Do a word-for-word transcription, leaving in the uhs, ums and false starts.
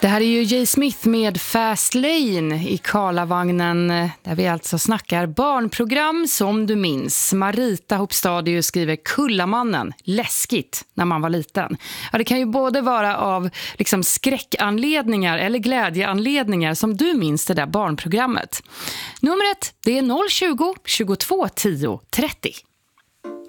Det här är ju Jay Smith med Fast Lane i Karlavagnen, där vi alltså snackar barnprogram som du minns. Marita Hopstadius skriver Kullamannen, läskigt när man var liten. Ja, det kan ju både vara av liksom skräckanledningar eller glädjeanledningar som du minns det där barnprogrammet. Numret, det är noll tjugo, tjugotvå tio, trettio.